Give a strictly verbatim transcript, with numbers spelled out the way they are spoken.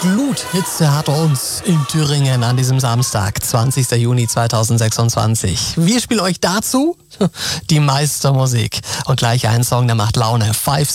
Gluthitze hat uns in Thüringen an diesem Samstag, zwanzigster Juni zweitausendsechsundzwanzig. Wir spielen euch dazu die Meistermusik. Und gleich ein Song, der macht Laune. Five